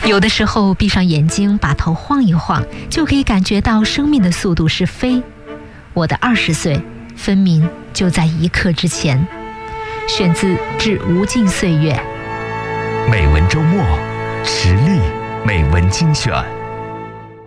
有的时候闭上眼睛，把头晃一晃，就可以感觉到生命的速度是飞。我的20岁，分明就在1刻之前。选自《致无尽岁月》。 美文周末，实力美文精选。